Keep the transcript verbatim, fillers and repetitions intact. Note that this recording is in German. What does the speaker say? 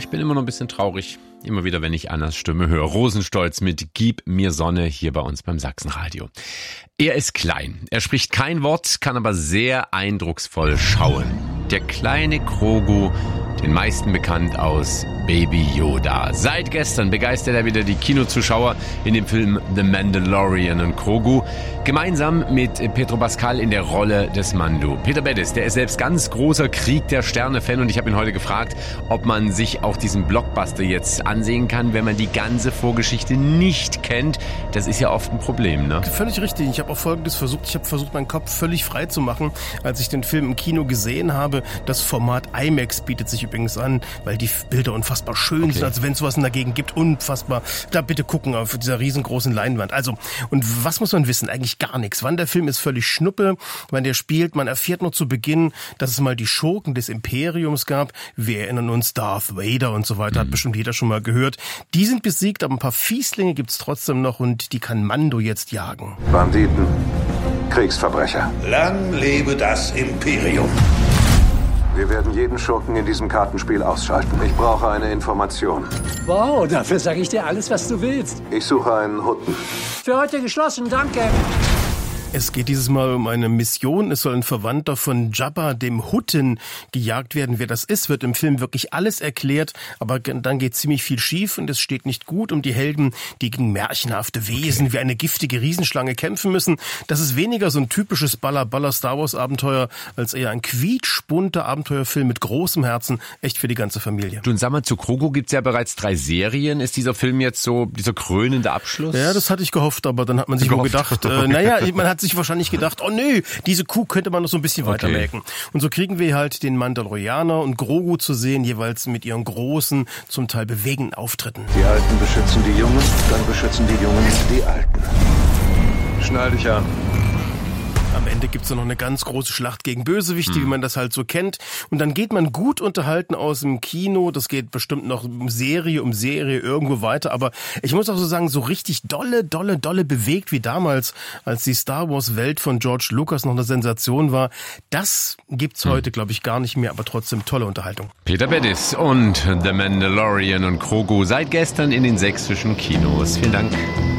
ich bin immer noch ein bisschen traurig. Immer wieder, wenn ich Annas Stimme höre. Rosenstolz mit Gib mir Sonne hier bei uns beim Sachsenradio. Er ist klein. Er spricht kein Wort, kann aber sehr eindrucksvoll schauen. Der kleine Grogu, den meisten bekannt aus Baby Yoda. Seit gestern begeistert er wieder die Kinozuschauer in dem Film The Mandalorian und Grogu. Gemeinsam mit Pedro Pascal in der Rolle des Mando. Peter Beddes, der ist selbst ganz großer Krieg der Sterne-Fan und ich habe ihn heute gefragt, ob man sich auch diesen Blockbuster jetzt ansehen kann, wenn man die ganze Vorgeschichte nicht kennt. Das ist ja oft ein Problem, ne? Völlig richtig. Ich habe auch Folgendes versucht. Ich habe versucht, meinen Kopf völlig frei zu machen, als ich den Film im Kino gesehen habe. Das Format IMAX bietet sich übrigens an, weil die Bilder unfassbar schön okay. sind. Also wenn es sowas in der Gegend gibt, unfassbar. Da bitte gucken auf dieser riesengroßen Leinwand. Also, und was muss man wissen? Eigentlich gar nichts. Wann der Film ist völlig Schnuppe, wann der spielt. Man erfährt nur zu Beginn, dass es mal die Schurken des Imperiums gab. Wir erinnern uns, Darth Vader und so weiter, mhm. hat bestimmt jeder schon mal gehört. Die sind besiegt, aber ein paar Fieslinge gibt's trotzdem noch und die kann Mando jetzt jagen. Banditen, Kriegsverbrecher. Lang lebe das Imperium. Wir werden jeden Schurken in diesem Kartenspiel ausschalten. Ich brauche eine Information. Wow, dafür sage ich dir alles, was du willst. Ich suche einen Hutten. Für heute geschlossen, danke. Es geht dieses Mal um eine Mission. Es soll ein Verwandter von Jabba, dem Hutten, gejagt werden. Wer das ist, wird im Film wirklich alles erklärt. Aber dann geht ziemlich viel schief und es steht nicht gut um die Helden, die gegen märchenhafte Wesen okay. wie eine giftige Riesenschlange kämpfen müssen. Das ist weniger so ein typisches Baller-Baller-Star Wars-Abenteuer, als eher ein quietschbunter Abenteuerfilm mit großem Herzen. Echt für die ganze Familie. Du, und sag mal, zu Grogu gibt's ja bereits drei Serien. Ist dieser Film jetzt so dieser krönende Abschluss? Ja, das hatte ich gehofft, aber dann hat man sich wohl gedacht, äh, naja, man hat sich wahrscheinlich gedacht, oh nö, diese Kuh könnte man noch so ein bisschen okay. weiter melken. Und so kriegen wir halt den Mandalorianer und Grogu zu sehen, jeweils mit ihren großen, zum Teil bewegenden Auftritten. Die Alten beschützen die Jungen, dann beschützen die Jungen die Alten. Schnall dich an. Am Ende gibt's noch eine ganz große Schlacht gegen Bösewichte, hm. wie man das halt so kennt. Und dann geht man gut unterhalten aus dem Kino. Das geht bestimmt noch um Serie, um Serie irgendwo weiter. Aber ich muss auch so sagen, so richtig dolle, dolle, dolle bewegt wie damals, als die Star Wars Welt von George Lucas noch eine Sensation war. Das gibt's hm. heute, glaube ich, gar nicht mehr. Aber trotzdem tolle Unterhaltung. Peter Beddes und The Mandalorian und Grogu seit gestern in den sächsischen Kinos. Vielen Dank.